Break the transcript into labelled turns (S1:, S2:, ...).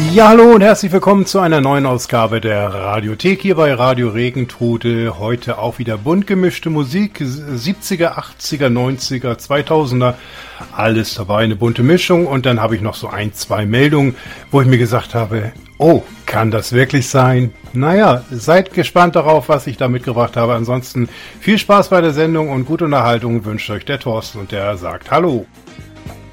S1: Ja, hallo und herzlich willkommen zu einer neuen Ausgabe der Radiothek hier bei Radio Regentrute. Heute auch wieder bunt gemischte Musik, 70er, 80er, 90er, 2000er, alles dabei, eine bunte Mischung. Und dann habe ich noch so ein, zwei Meldungen, wo ich mir gesagt habe, oh, kann das wirklich sein? Naja, seid gespannt darauf, was ich da mitgebracht habe. Ansonsten viel Spaß bei der Sendung und gute Unterhaltung wünscht euch der Thorsten und der sagt Hallo.